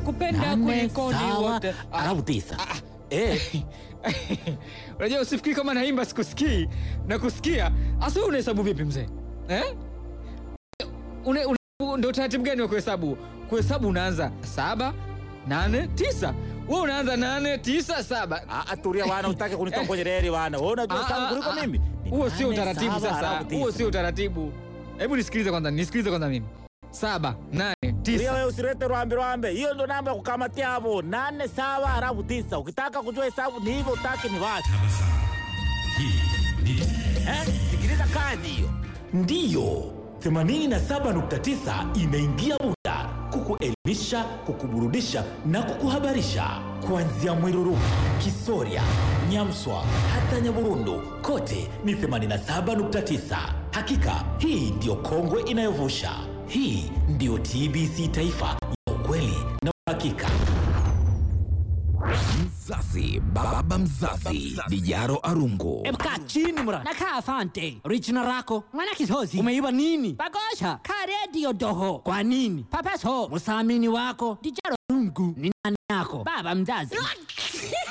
nakupenda kuliko ni wote. Alafu 9. Unajua usifikiri kama naimba sikusikii na kusikia. Asa wewe unahesabu vipi mzee? Ndio taratibu gani wa kuhesabu? Kuhesabu unaanza 7 8 9. Wewe unaanza 8 9 7. Tulia bwana, utake kunitongoje reli bwana. Wewe unajua sana kuliko mimi. Huo sio utaratibu sasa. Huo sio utaratibu. Hebu nisikilize kwanza mimi. 7 8 9. Wewe usirete rwambe. Hiyo ndo namba ya kukamatia hapo. 8 7 alafu 9. Ukitaka kujua hesabu ni hivyo, utaki ni wapi? Sikiliza kazi hiyo. Ndiyo. 87.9 imeingia muda kukuelimisha, kukuburudisha na kukuhabarisha kuanzia Mwiruru, Kisoria, Nyamswa hata Nyaburundu, kote ni 87.9. Hakika hii ndiyo kongwe inayovusha. Hii ndiyo TBC Taifa ya ukweli na uhakika. Mzazi, baba mzazi, Dijaro Arungu. Kaa chini mra. Nakaa afante. Original rako. Mwana kisozi. Umeiba nini? Bagosha. Ka radio doho. Kwa nini? Papaso. Musamini wako. Dijaro Arungu. Ni nani yako? Baba mzazi.